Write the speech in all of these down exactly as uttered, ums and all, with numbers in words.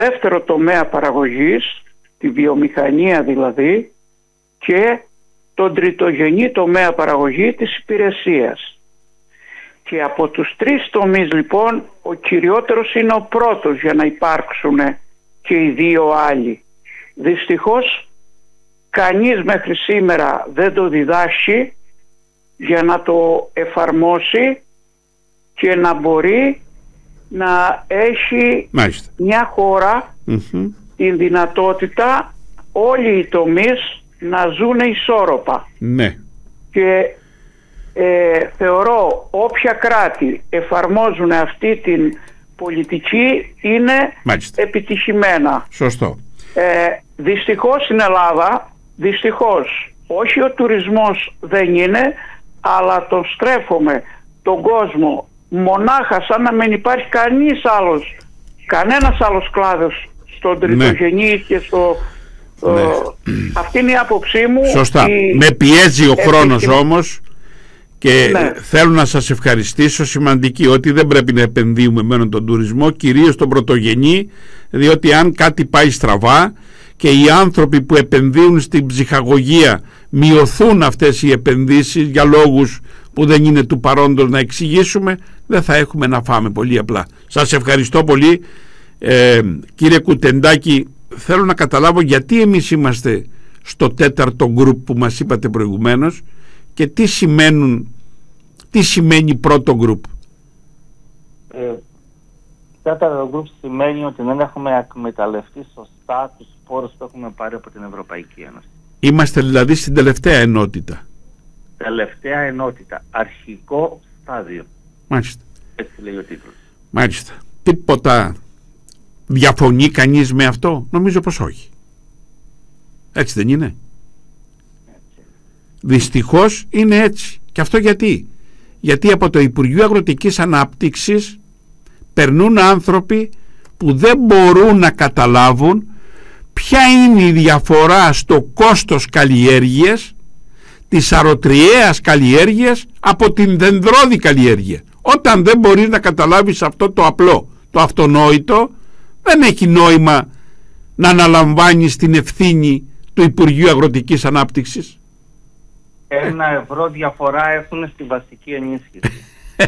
δεύτερο τομέα παραγωγής, τη βιομηχανία δηλαδή, και τον τριτογενή τομέα παραγωγή της υπηρεσίας. Και από τους τρεις τομείς λοιπόν ο κυριότερος είναι ο πρώτος για να υπάρξουν και οι δύο άλλοι. Δυστυχώς κανείς μέχρι σήμερα δεν το διδάσκει για να το εφαρμόσει και να μπορεί να έχει Μάλιστα. μια χώρα mm-hmm. την δυνατότητα όλοι οι τομείς να ζουν ισόρροπα. Ναι. Και ε, θεωρώ όποια κράτη εφαρμόζουν αυτή την πολιτική είναι Μάλιστα. επιτυχημένα. Σωστό. Ε, δυστυχώς στην Ελλάδα, δυστυχώς, όχι ο τουρισμός δεν είναι, αλλά τον στρέφουμε τον κόσμο μονάχα σαν να μην υπάρχει κανείς άλλος, κανένας άλλος κλάδος στον τριτογενή ναι. και στο... Ναι. Αυτή είναι η άποψή μου. Σωστά. Η... Με πιέζει ο χρόνος Επί... όμως και ναι. θέλω να σας ευχαριστήσω. Σημαντική ότι δεν πρέπει να επενδύουμε μένον τον τουρισμό, κυρίως τον πρωτογενή, διότι αν κάτι πάει στραβά και οι άνθρωποι που επενδύουν στην ψυχαγωγία μειωθούν αυτές οι επενδύσεις για λόγους που δεν είναι του παρόντος να εξηγήσουμε, δεν θα έχουμε να φάμε, πολύ απλά. Σας ευχαριστώ πολύ. ε, κύριε Κουτεντάκη, θέλω να καταλάβω γιατί εμείς είμαστε στο τέταρτο γκρουπ που μας είπατε προηγουμένως και τι σημαίνουν, τι σημαίνει πρώτο γκρουπ. Ε, τέταρτο γκρουπ σημαίνει ότι δεν έχουμε εκμεταλλευτεί σωστά τους πόρους που έχουμε πάρει από την Ευρωπαϊκή Ένωση. Είμαστε δηλαδή στην τελευταία ενότητα. Τελευταία ενότητα. Αρχικό στάδιο. Μάλιστα. Έτσι λέει ο τίτλος. Μάλιστα. Τίποτα διαφωνεί κανείς με αυτό? Νομίζω πως όχι. Έτσι δεν είναι? Έτσι. Δυστυχώς είναι έτσι. Και αυτό γιατί? Γιατί από το Υπουργείο Αγροτικής Ανάπτυξης περνούν άνθρωποι που δεν μπορούν να καταλάβουν ποια είναι η διαφορά στο κόστος καλλιέργειας της αρωτριέας καλλιέργειας από την δενδρώδη καλλιέργεια. Όταν δεν μπορείς να καταλάβεις αυτό το απλό, το αυτονόητο, δεν έχει νόημα να αναλαμβάνεις την ευθύνη του Υπουργείου Αγροτικής Ανάπτυξης. Ένα ευρώ διαφορά έχουν στη βασική ενίσχυση.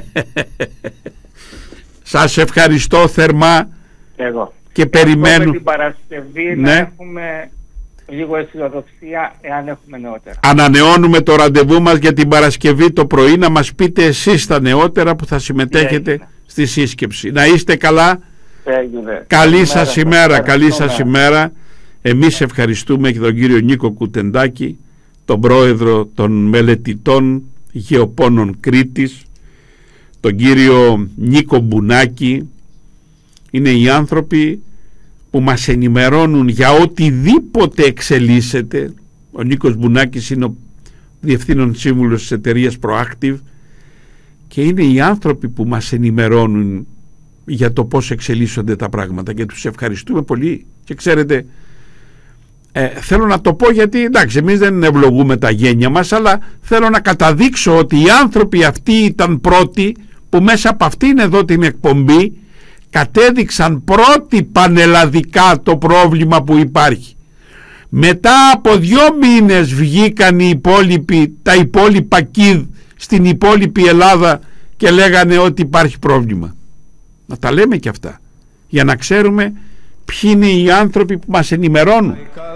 Σας ευχαριστώ θερμά. Εγώ. Και περιμένω την Παρασκευή ναι. να έχουμε λίγο αισιοδοξία εάν έχουμε νεότερα. Ανανεώνουμε το ραντεβού μας για την Παρασκευή το πρωί, να μας πείτε εσείς τα νεότερα που θα συμμετέχετε στη σύσκεψη. Να είστε καλά. Έγινε. Καλή σας ημέρα. Καλή σας ημέρα. Εμείς ευχαριστούμε και τον κύριο Νίκο Κουτεντάκη, τον πρόεδρο των μελετητών γεωπόνων Κρήτης, τον κύριο Νίκο Μπουνάκη. Είναι οι άνθρωποι που μας ενημερώνουν για οτιδήποτε εξελίσσεται. Ο Νίκος Μπουνάκης είναι ο διευθύνων σύμβουλος της εταιρείας Proactive και είναι οι άνθρωποι που μας ενημερώνουν για το πώς εξελίσσονται τα πράγματα και τους ευχαριστούμε πολύ. Και ξέρετε, ε, θέλω να το πω γιατί εντάξει, εμείς δεν ευλογούμε τα γένια μας, αλλά θέλω να καταδείξω ότι οι άνθρωποι αυτοί ήταν πρώτοι που μέσα από αυτήν εδώ την εκπομπή κατέδειξαν πρώτοι πανελλαδικά το πρόβλημα που υπάρχει. Μετά από δυο μήνες βγήκαν οι υπόλοιποι, τα υπόλοιπα ΚΙΔ στην υπόλοιπη Ελλάδα και λέγανε ότι υπάρχει πρόβλημα. Να τα λέμε και αυτά για να ξέρουμε ποιοι είναι οι άνθρωποι που μας ενημερώνουν.